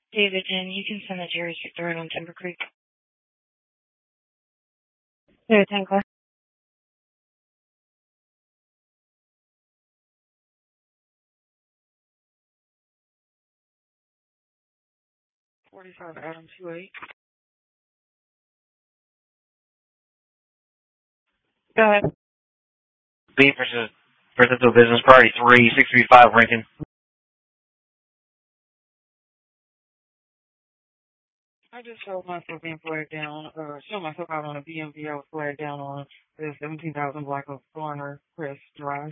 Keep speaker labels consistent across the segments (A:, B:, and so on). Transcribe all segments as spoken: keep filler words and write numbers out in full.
A: David, and you can send the Jerry's Victor on Timber Creek. Yeah, ten class. forty-five Adam two eight. Go ahead.
B: B versus Residential Business Priority three, six three five Rankin.
A: I just showed myself being flagged down, or showed myself out on a B M V I was flagged down on the seventeen thousand Black Oak Corner, Crest Drive.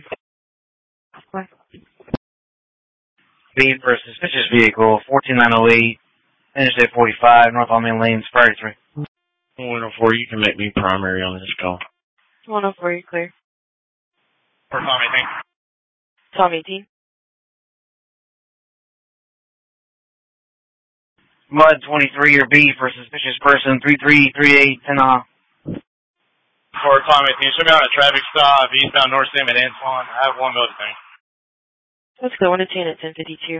B: B for suspicious vehicle, fourteen nine oh eight, Interstate forty-five, North Almain Lanes, Priority three.
C: one oh four, you can make me primary on this call.
A: one oh four, you clear.
C: For Tom eighteen.
A: Tom eighteen.
B: Mud twenty-three or B for suspicious person, three three three eight, Tenaha.
C: For Tom eighteen, show me on a traffic stop, eastbound North Sim at Antoine. I have one mode thing.
A: Let's go on a ten at ten fifty-two.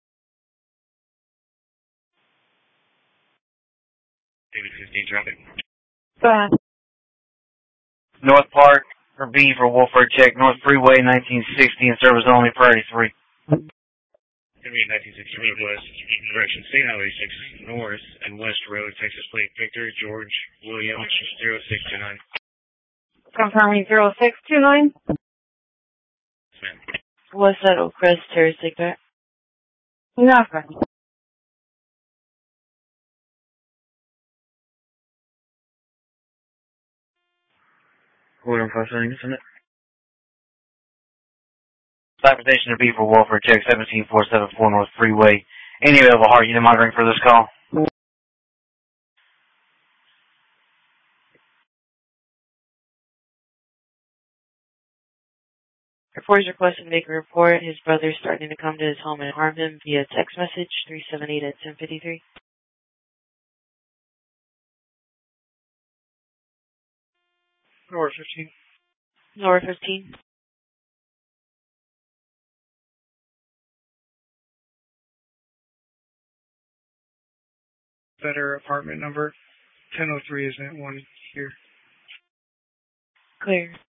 C: David fifteen traffic.
A: Go ahead.
B: North Park or B for Wolford check, North Freeway nineteen sixty and service only, Priority three.
C: Give me nineteen sixty West, direction State Highway six North and West Road, Texas Plate Victor, George William zero six two nine.
A: Confirming zero six two nine.
C: Yes, ma'am.
A: What's that Oak Crest Terrace like that? Nothing.
B: Quarter and five settings, isn't it? Citation to B for Wolford check, seventeen four seven four North Freeway. Any available heart unit monitoring for this call?
A: Report is requested to make a report. His brother is starting to come to his home and harm him via text message, three seven eight at ten fifty-three.
C: North fifteen.
A: Nora fifteen.
C: Better apartment number ten oh three is that one here.
A: Clear.